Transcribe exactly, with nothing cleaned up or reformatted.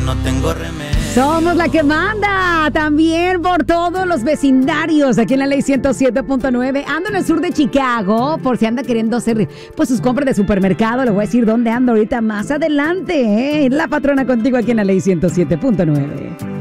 no tengo remedio. Somos la que manda también por todos los vecindarios aquí en la Ley ciento siete punto nueve. Ando en el sur de Chicago, por si anda queriendo hacer pues sus compras de supermercado. Le voy a decir dónde ando ahorita más adelante, ¿eh? La patrona contigo aquí en la Ley ciento siete punto nueve.